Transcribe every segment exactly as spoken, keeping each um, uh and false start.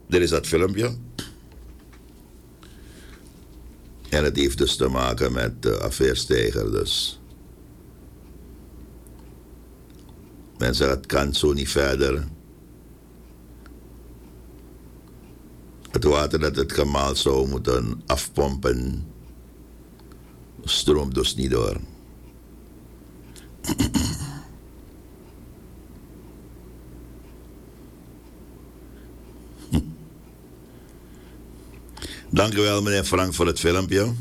Er is dat filmpje. En het heeft dus te maken met de affairestijger. Dus. Men zegt, het kan zo niet verder. Het water dat het kanaal zou moeten afpompen, stroomt dus niet door. Dank u wel, meneer Frank, voor het filmpje.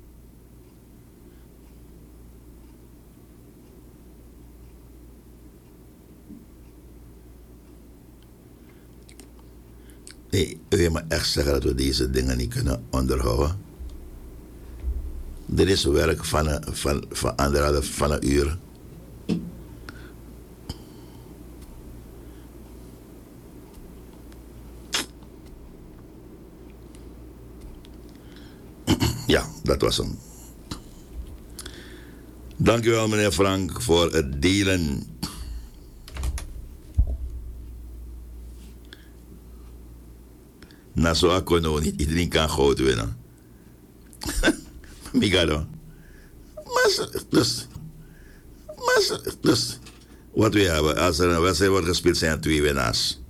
Nee, u wil me echt zeggen dat we deze dingen niet kunnen onderhouden. Dit is werk van een, van, van anderhalf van een uur. Ja, dat was hem. Dank u wel, meneer Frank, voor het delen. Na zo kono niet iedereen kan goud winnen. Migado. Maar dus, maar dus, wat we hebben, als er een wedstrijd wordt gespeeld, zijn er twee winnaars.